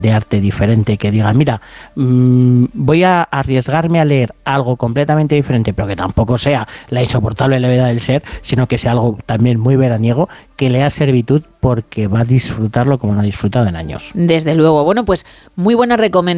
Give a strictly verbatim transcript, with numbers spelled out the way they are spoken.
de arte diferente, que diga, mira, mmm, voy a arriesgarme a leer algo completamente diferente, pero que tampoco sea la insoportable levedad del ser, sino que sea algo también muy veraniego, que lea Servitud porque va a disfrutarlo como no ha disfrutado en años. Desde luego. Bueno, pues muy buena recomendación